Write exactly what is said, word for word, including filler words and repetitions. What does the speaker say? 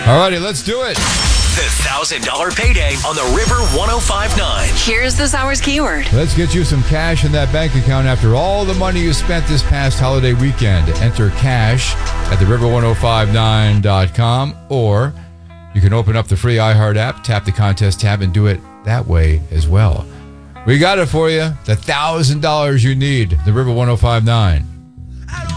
All righty, let's do it. The one thousand dollars payday on the River ten fifty-nine. Here's this hour's keyword. Let's get you some cash in that bank account after all the money you spent this past holiday weekend. Enter cash at the river ten fifty-nine dot com, or you can open up the free iHeart app, tap the contest tab, and do it that way as well. We got it for you. The one thousand dollars you need. The River ten fifty-nine.